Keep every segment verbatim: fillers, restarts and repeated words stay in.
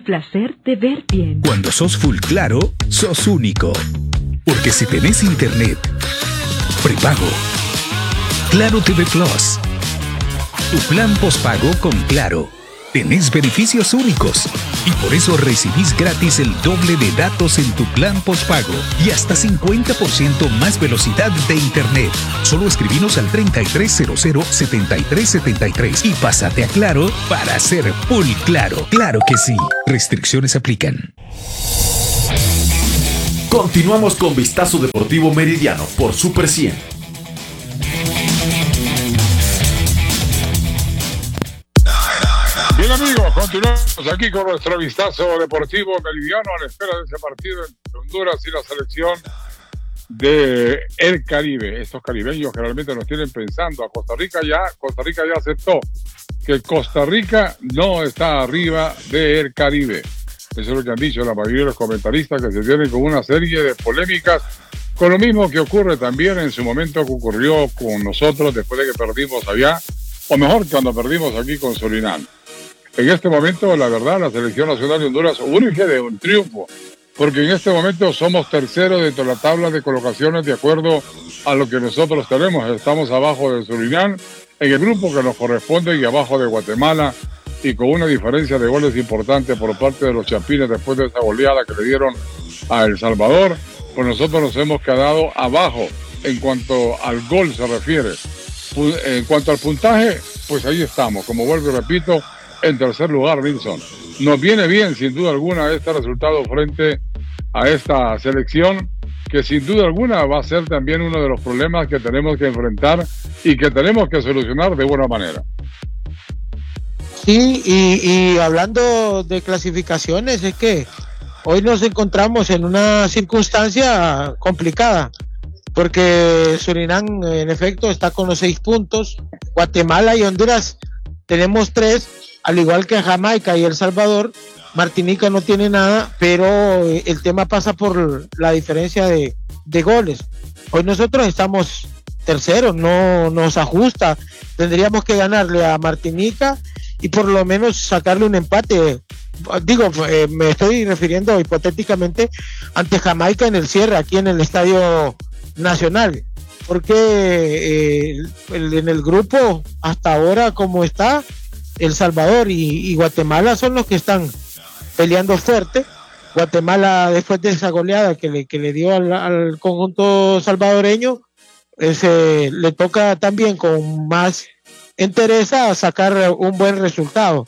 el placer de ver bien. Cuando sos full claro, sos único. Porque si tenés internet prepago, Claro T V Plus, tu plan postpago con Claro, tenés beneficios únicos y por eso recibís gratis el doble de datos en tu plan postpago y hasta cincuenta por ciento más velocidad de internet. Solo escribinos al treinta y tres cero cero, setenta y tres setenta y tres y pásate a Claro para ser full claro. Claro que sí. Restricciones aplican. Continuamos con Vistazo Deportivo Meridiano por Super cien. Bien amigos, continuamos aquí con nuestro Vistazo Deportivo Meridiano a la espera de ese partido entre Honduras y la selección de el Caribe. Estos caribeños generalmente nos tienen pensando, a Costa Rica ya, Costa Rica ya aceptó que Costa Rica no está arriba del Caribe. Eso es lo que han dicho la mayoría de los comentaristas, que se tienen con una serie de polémicas, con lo mismo que ocurre también en su momento que ocurrió con nosotros después de que perdimos allá, o mejor, cuando perdimos aquí con Surinam. En este momento, la verdad, la selección nacional de Honduras urge de un triunfo, porque en este momento somos terceros dentro de la tabla de colocaciones de acuerdo a lo que nosotros tenemos. Estamos abajo de Surinam, en el grupo que nos corresponde, y abajo de Guatemala, y con una diferencia de goles importante por parte de los Chapines después de esa goleada que le dieron a El Salvador, pues nosotros nos hemos quedado abajo en cuanto al gol se refiere. En cuanto al puntaje, pues ahí estamos, como vuelvo y repito, en tercer lugar, Wilson. Nos viene bien, sin duda alguna, este resultado frente a esta selección, que sin duda alguna va a ser también uno de los problemas que tenemos que enfrentar y que tenemos que solucionar de buena manera. Sí, y, y hablando de clasificaciones, es que hoy nos encontramos en una circunstancia complicada, porque Surinam en efecto está con los seis puntos, Guatemala y Honduras tenemos tres, al igual que Jamaica y El Salvador. Martinica no tiene nada, pero el tema pasa por la diferencia de, de goles. Hoy nosotros estamos terceros, no nos ajusta, tendríamos que ganarle a Martinica y por lo menos sacarle un empate. Digo, eh, me estoy refiriendo hipotéticamente ante Jamaica en el cierre, aquí en el Estadio Nacional, porque eh, el, en el grupo hasta ahora como está, El Salvador y, y Guatemala son los que están peleando fuerte. Guatemala, después de esa goleada que le, que le dio al, al conjunto salvadoreño, ese, le toca también con más entereza sacar un buen resultado.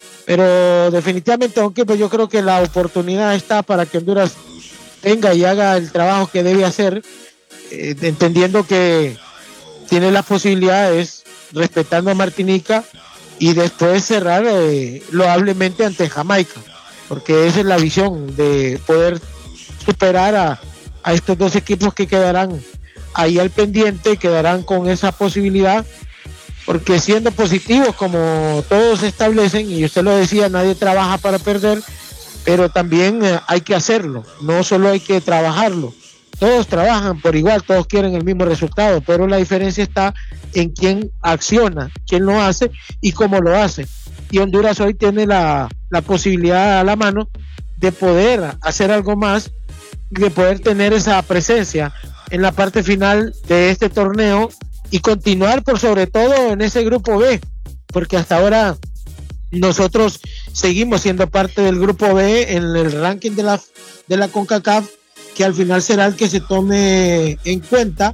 Pero definitivamente, aunque pues yo creo que la oportunidad está para que Honduras venga y haga el trabajo que debe hacer, eh, entendiendo que tiene las posibilidades, respetando a Martinica, y después cerrar eh, loablemente ante Jamaica, porque esa es la visión de poder superar a, a estos dos equipos que quedarán ahí al pendiente, quedarán con esa posibilidad, porque siendo positivos como todos establecen, y usted lo decía, nadie trabaja para perder, pero también eh, hay que hacerlo, no solo hay que trabajarlo. Todos trabajan por igual, todos quieren el mismo resultado, pero la diferencia está en quién acciona, quién lo hace y cómo lo hace. Y Honduras hoy tiene la, la posibilidad a la mano de poder hacer algo más, de poder tener esa presencia en la parte final de este torneo y continuar por sobre todo en ese grupo B, porque hasta ahora nosotros seguimos siendo parte del grupo B en el ranking de la, de la CONCACAF, que al final será el que se tome en cuenta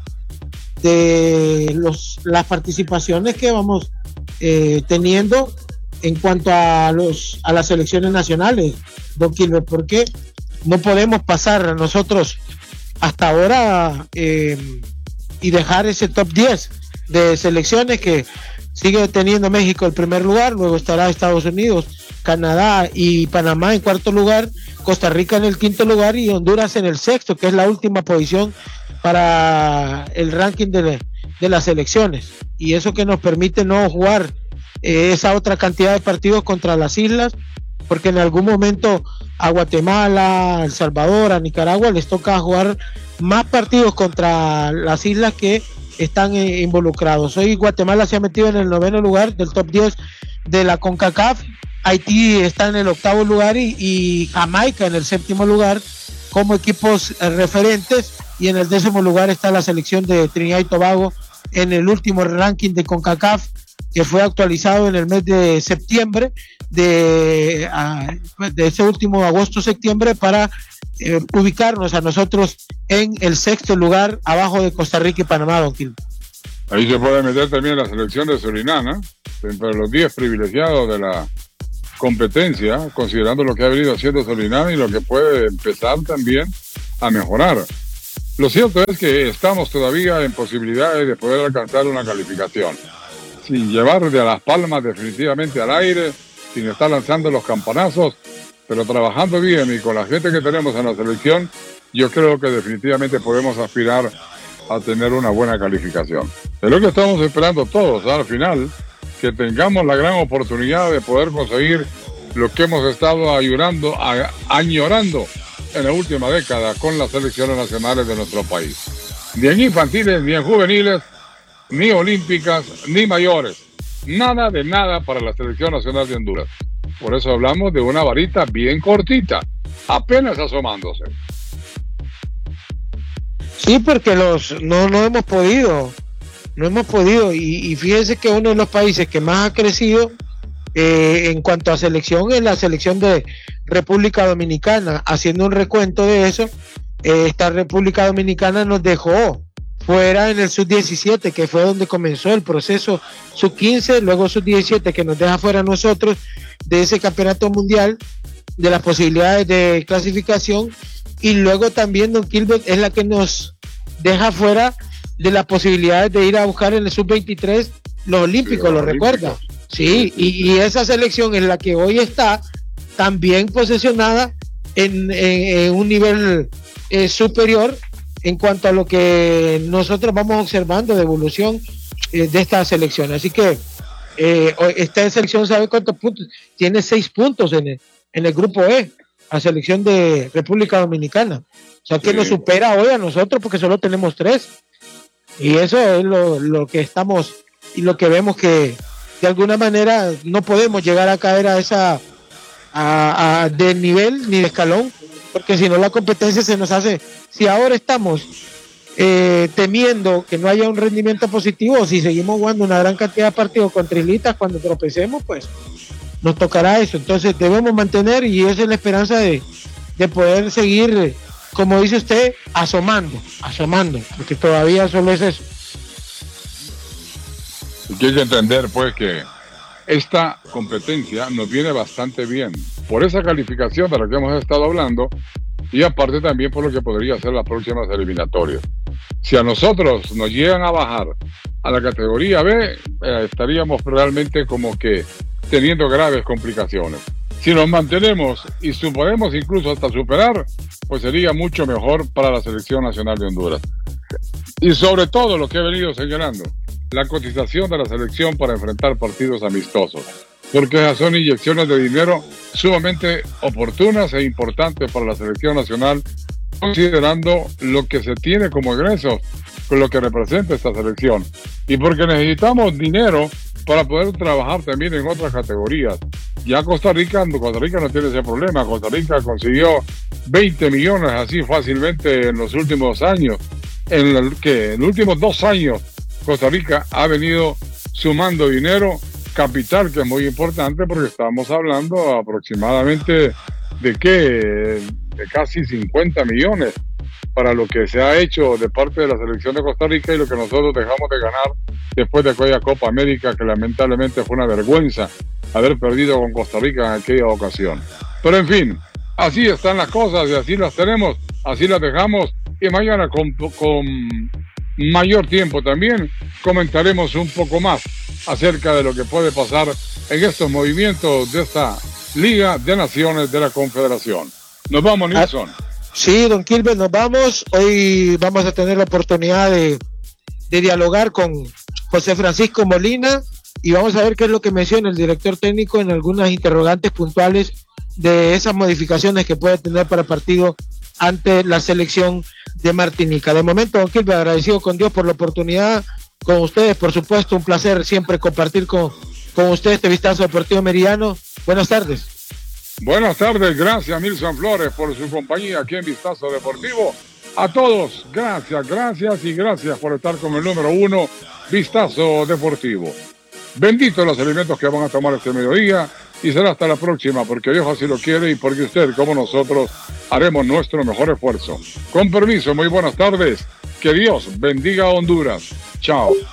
de los, las participaciones que vamos eh, teniendo en cuanto a los a las selecciones nacionales, don Gilbert, porque no podemos pasar nosotros hasta ahora eh, y dejar ese top diez de selecciones que sigue teniendo México el primer lugar, luego estará Estados Unidos, Canadá y Panamá en cuarto lugar, Costa Rica en el quinto lugar y Honduras en el sexto, que es la última posición para el ranking de, de las selecciones, y eso que nos permite no jugar eh, esa otra cantidad de partidos contra las islas, porque en algún momento a Guatemala, a El Salvador, a Nicaragua les toca jugar más partidos contra las islas que están eh, involucrados. Hoy Guatemala se ha metido en el noveno lugar del top diez de la CONCACAF, Haití está en el octavo lugar y, y Jamaica en el séptimo lugar como equipos eh, referentes, y en el décimo lugar está la selección de Trinidad y Tobago en el último ranking de CONCACAF, que fue actualizado en el mes de septiembre, de, uh, de ese último agosto-septiembre, para eh, ubicarnos a nosotros en el sexto lugar, abajo de Costa Rica y Panamá, don Quil. Ahí se puede meter también la selección de Surinam, ¿eh? Entre los diez privilegiados de la competencia, considerando lo que ha venido haciendo Surinam y lo que puede empezar también a mejorar. Lo cierto es que estamos todavía en posibilidades de poder alcanzar una calificación, sin llevar de las palmas definitivamente al aire, sin estar lanzando los campanazos, pero trabajando bien y con la gente que tenemos en la selección, yo creo que definitivamente podemos aspirar a tener una buena calificación. Es lo que estamos esperando todos, ¿eh? Al final, que tengamos la gran oportunidad de poder conseguir lo que hemos estado ayudando, a, añorando en la última década con las selecciones nacionales de nuestro país. Ni en infantiles, ni en juveniles, ni olímpicas, ni mayores. Nada de nada para la selección nacional de Honduras. Por eso hablamos de una varita bien cortita, apenas asomándose. Sí, porque los no, no hemos podido, no hemos podido, y, y fíjense que uno de los países que más ha crecido eh, en cuanto a selección es la selección de República Dominicana. Haciendo un recuento de eso, eh, esta República Dominicana nos dejó fuera en el sub diecisiete, que fue donde comenzó el proceso, sub quince, luego sub diecisiete, que nos deja fuera a nosotros de ese campeonato mundial, de las posibilidades de clasificación, y luego también don Gilbert es la que nos deja fuera de las posibilidades de ir a buscar en el sub veintitrés los olímpicos, sí, ¿lo recuerda? Sí, y, y esa selección es la que hoy está también posesionada en, en, en un nivel eh, superior en cuanto a lo que nosotros vamos observando de evolución eh, de esta selección. Así que eh, esta selección, ¿sabe cuántos puntos? Tiene seis puntos en el, en el grupo E, la selección de República Dominicana. O sea que sí, nos supera hoy a nosotros porque solo tenemos tres. Y eso es lo, lo que estamos y lo que vemos, que de alguna manera no podemos llegar a caer a esa a, a, de nivel ni de escalón, porque si no la competencia se nos hace. Si ahora estamos eh, temiendo que no haya un rendimiento positivo, si seguimos jugando una gran cantidad de partidos con trislitas, cuando tropecemos, pues nos tocará eso. Entonces debemos mantener, y esa es la esperanza de, de poder seguir, como dice usted, asomando, asomando, porque todavía solo es eso. Hay que entender pues que esta competencia nos viene bastante bien por esa calificación de la que hemos estado hablando, y aparte también por lo que podría ser las próximas eliminatorias. Si a nosotros nos llegan a bajar a la categoría B, eh, estaríamos realmente como que teniendo graves complicaciones. Si nos mantenemos y podemos incluso hasta superar, pues sería mucho mejor para la selección nacional de Honduras. Y sobre todo lo que he venido señalando, la cotización de la selección para enfrentar partidos amistosos, porque esas son inyecciones de dinero sumamente oportunas e importantes para la selección nacional, considerando lo que se tiene como ingresos con lo que representa esta selección, y porque necesitamos dinero para poder trabajar también en otras categorías. Ya Costa Rica, Costa Rica no tiene ese problema. Costa Rica consiguió veinte millones así fácilmente en los últimos años, en el que en los últimos dos años Costa Rica ha venido sumando dinero, capital, que es muy importante, porque estamos hablando aproximadamente de que de casi cincuenta millones para lo que se ha hecho de parte de la selección de Costa Rica y lo que nosotros dejamos de ganar después de aquella Copa América, que lamentablemente fue una vergüenza haber perdido con Costa Rica en aquella ocasión. Pero en fin, así están las cosas y así las tenemos, así las dejamos, y mañana con, con mayor tiempo también comentaremos un poco más acerca de lo que puede pasar en estos movimientos de esta Liga de Naciones de la Confederación. Nos vamos, Nilson. Sí, don Gilbert, nos vamos. Hoy vamos a tener la oportunidad de, de dialogar con José Francisco Molina, y vamos a ver qué es lo que menciona el director técnico en algunas interrogantes puntuales de esas modificaciones que puede tener para el partido ante la selección de Martinica. De momento, don Gilbert, agradecido con Dios por la oportunidad, con ustedes, por supuesto, un placer siempre compartir con, con ustedes este vistazo deportivo meridiano, Buenas tardes. Buenas tardes, gracias Milson Flores por su compañía aquí en Vistazo Deportivo. A todos, gracias, gracias y gracias por estar con el número uno, Vistazo Deportivo. Benditos los alimentos que van a tomar este mediodía y será hasta la próxima, porque Dios así lo quiere y porque usted, como nosotros, haremos nuestro mejor esfuerzo. Con permiso, muy buenas tardes. Que Dios bendiga a Honduras. Chao.